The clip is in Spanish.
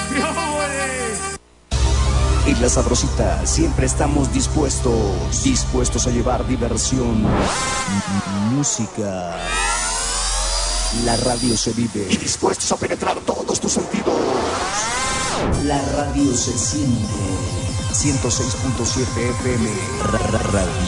En La Sabrosita siempre estamos dispuestos a llevar diversión, música. La radio se vive y dispuestos a penetrar todos tus sentidos. La radio se siente. 106.7 FM Radio.